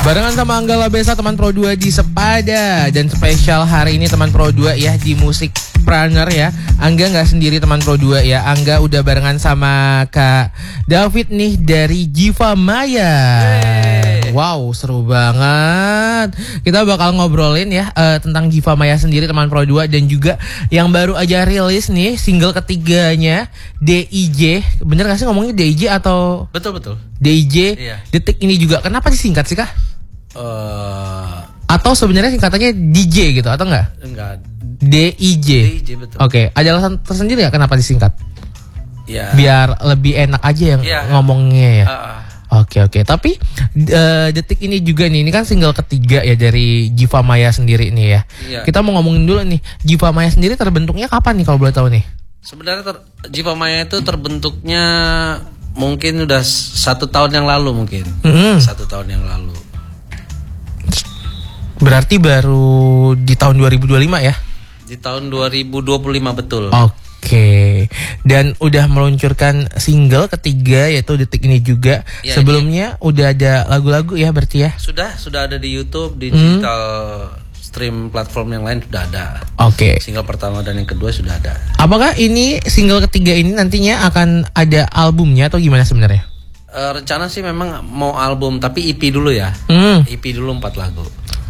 Barengan sama Angga Labesa, teman Pro 2 di Sepada. Dan spesial hari ini teman Pro 2 ya di Musik Pranner ya. Angga gak sendiri teman Pro 2 ya. Angga udah barengan sama Kak David nih dari Jiva Maya. Wow, seru banget. Kita bakal ngobrolin ya tentang Jiva Maya sendiri teman Pro 2. Dan juga yang baru aja rilis nih single ketiganya, DIJ. Bener gak sih ngomongnya DIJ atau? Betul. DIJ, iya. Detik Ini Juga. Kenapa disingkat sih Kak? Atau sebenarnya singkatannya DJ gitu atau enggak? Enggak. DIJ. DIJ betul. Oke, ada alasan tersendiri ya kenapa disingkat? Ya. Biar lebih enak aja yang ngomongnya ya. Oke. Tapi Detik Ini Juga nih, ini kan single ketiga ya dari Jiva Maya sendiri nih ya. Iya. Kita mau ngomongin dulu nih, Jiva Maya sendiri terbentuknya kapan nih kalau boleh tahu nih? Sebenarnya Jiva Maya itu terbentuknya mungkin udah 1 tahun yang lalu mungkin. 1 tahun yang lalu. Berarti baru di tahun 2025 ya? Di tahun 2025 betul. Oke. Dan udah meluncurkan single ketiga yaitu Detik Ini Juga. Ya, sebelumnya udah ada lagu-lagu ya berarti ya? Sudah ada di YouTube, di digital stream platform yang lain sudah ada. Oke. Single pertama dan yang kedua sudah ada. Apakah ini single ketiga ini nantinya akan ada albumnya atau gimana sebenarnya? Rencana sih memang mau album tapi EP dulu ya. EP dulu 4 lagu.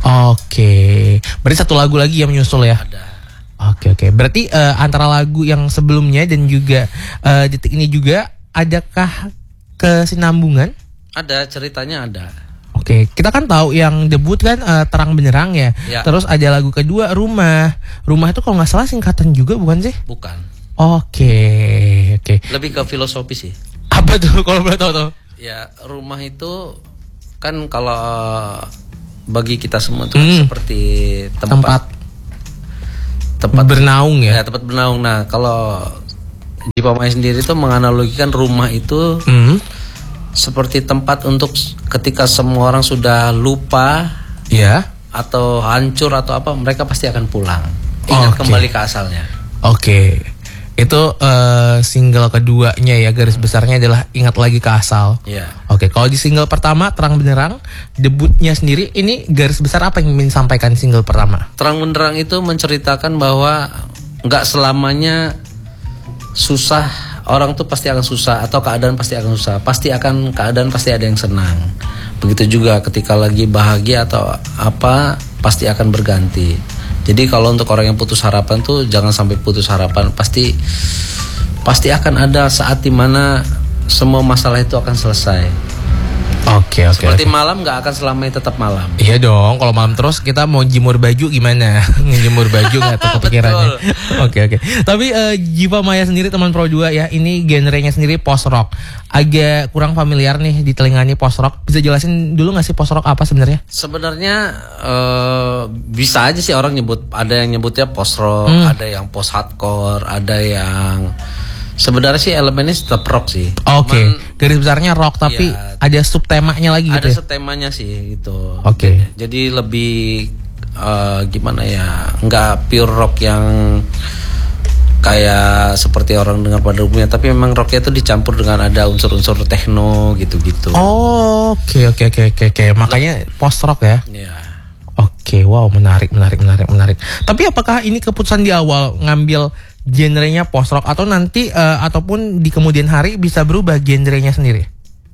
Oke. Berarti 1 lagu lagi yang menyusul ya? Ada. Oke. Berarti antara lagu yang sebelumnya dan juga Detik Ini Juga, adakah kesinambungan? Ada, ceritanya ada. Oke, kita kan tahu yang debut kan Terang Benderang ya. Terus ada lagu kedua Rumah. Rumah itu kalau nggak salah singkatan juga bukan sih? Bukan. Oke. Lebih ke filosofi sih. Apa tuh kalau boleh tahu tuh? Ya, rumah itu kan kalau bagi kita semua tuh seperti tempat bernaung ya. Ya, tempat bernaung. Nah, kalau Jiva Maya sendiri tuh menganalogikan rumah itu seperti tempat untuk ketika semua orang sudah lupa ya atau hancur atau apa, mereka pasti akan pulang. Ingat kembali ke asalnya. Oke. Itu single keduanya ya, garis besarnya adalah Ingat Lagi ke Asal. Iya. Oke, kalau di single pertama Terang Benderang, debutnya sendiri ini garis besar apa yang ingin disampaikan single pertama? Terang Benderang itu menceritakan bahwa nggak selamanya susah, orang tuh pasti akan susah atau keadaan pasti akan susah. Keadaan pasti ada yang senang. Begitu juga ketika lagi bahagia atau apa pasti akan berganti. Jadi kalau untuk orang yang putus harapan tuh jangan sampai putus harapan. Pasti akan ada saat dimana semua masalah itu akan selesai. Oke. Seperti malam nggak akan selamanya tetap malam. Iya dong, kalau malam terus kita mau jemur baju gimana? Ngejemur baju nggak tuh kepikirannya? Oke. Tapi Jiva Maya sendiri teman Pro 2 ya, ini genrenya sendiri post rock. Agak kurang familiar nih di telinganya post rock. Bisa jelasin dulu nggak sih post rock apa sebenarnya? Sebenarnya bisa aja sih orang nyebut. Ada yang nyebutnya post rock, ada yang post hardcore, ada yang sebenarnya sih elemennya tetap rock sih. Oke. Garis besarnya rock tapi ada subtemanya lagi gitu. Ada subtemanya sih gitu. Oke. Jadi lebih gimana ya? Nggak pure rock yang kayak seperti orang dengar pada umumnya, tapi memang rocknya itu dicampur dengan ada unsur-unsur techno gitu-gitu. Oke. Makanya post rock ya. Iya. Oke, wow, menarik. Tapi apakah ini keputusan di awal ngambil genrenya post rock atau nanti ataupun di kemudian hari bisa berubah genrenya sendiri?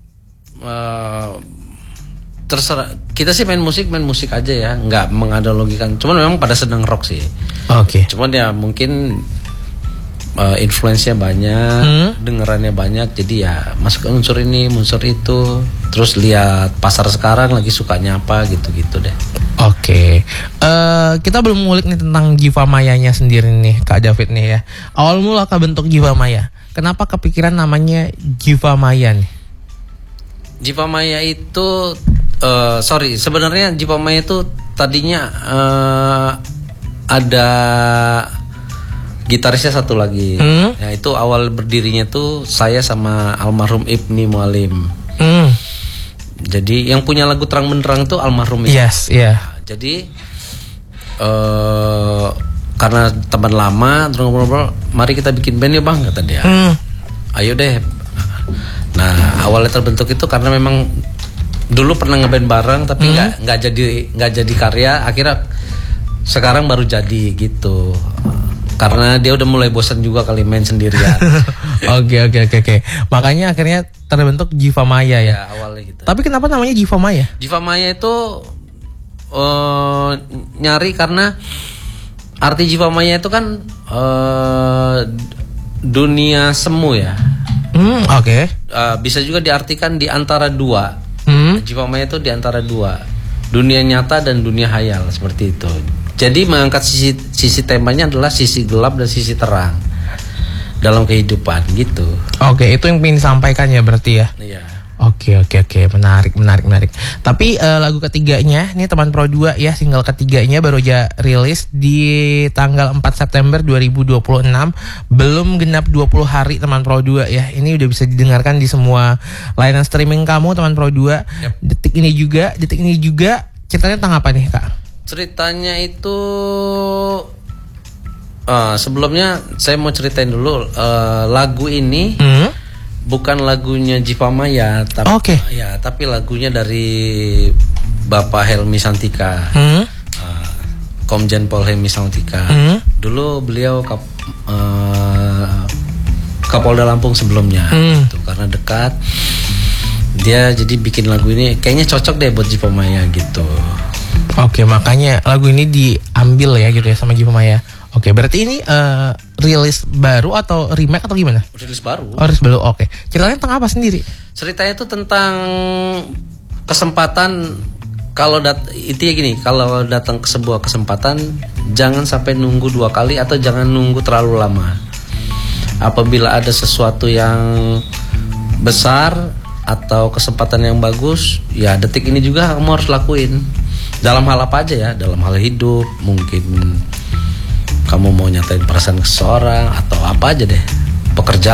Terserah. Kita sih main musik aja ya, nggak menganalogikan. Cuman memang pada seneng rock sih. Oke. Cuman ya mungkin influence-nya banyak, dengerannya banyak, jadi ya masuk unsur ini, unsur itu. Terus lihat pasar sekarang lagi sukanya apa gitu-gitu deh. Oke. Kita belum ngulik nih tentang Jiva Mayanya sendiri nih Kak David nih ya. Awal mula kebentuk Jiva Maya, kenapa kepikiran namanya Jiva Maya nih? Jiva Maya itu sebenarnya Jiva Maya itu tadinya ada gitarisnya satu lagi. Ya itu awal berdirinya tuh saya sama almarhum Ibni Mualim. Jadi yang punya lagu Terang Benderang tuh almarhum Ibni. Yes, iya. Jadi karena teman lama terus ngobrol, mari kita bikin band ya bang, kata dia. Ayo deh. Nah awalnya terbentuk itu karena memang Dulu pernah ngeband bareng tapi nggak jadi karya. Akhirnya sekarang baru jadi gitu. Karena dia udah mulai bosan juga kali main sendirian. Oke. Makanya akhirnya terbentuk Jiva Maya ya. Awalnya gitu. Tapi kenapa namanya Jiva Maya? Jiva Maya itu nyari karena arti Jiva Maya itu kan dunia semu ya. Oke. Bisa juga diartikan di antara dua. Jiva Maya itu di antara dua, dunia nyata dan dunia hayal, seperti itu. Jadi mengangkat sisi temanya adalah sisi gelap dan sisi terang dalam kehidupan gitu. Oke, itu yang ingin disampaikan ya berarti ya. Iya. Oke, menarik. Tapi lagu ketiganya, ini teman Pro 2 ya, single ketiganya baru aja rilis di tanggal 4 September 2026. Belum genap 20 hari teman Pro 2 ya. Ini udah bisa didengarkan di semua layanan streaming kamu teman Pro 2. Yep. Detik ini juga ceritanya tentang apa nih, Kak? Ceritanya itu sebelumnya saya mau ceritain dulu lagu ini bukan lagunya Jiva Maya, tapi lagunya dari Bapak Helmi Santika, Komjen Pol Helmi Santika. Dulu beliau Kapolda Lampung sebelumnya, gitu. Karena dekat, dia jadi bikin lagu ini kayaknya cocok deh buat Jiva Maya gitu. Oke, makanya lagu ini diambil ya gitu ya sama Jiva Maya. Oke, berarti ini rilis baru atau remake atau gimana? Rilis baru. Oh, rilis baru. Oke. Ceritanya tentang apa sendiri? Ceritanya itu tentang kesempatan. Kalau intinya gini, kalau datang ke sebuah kesempatan jangan sampai nunggu 2 kali atau jangan nunggu terlalu lama. Apabila ada sesuatu yang besar atau kesempatan yang bagus, ya detik ini juga kamu harus lakuin. Dalam hal apa aja ya, dalam hal hidup, mungkin kamu mau nyatain perasaan ke seseorang atau apa aja deh, pekerjaan.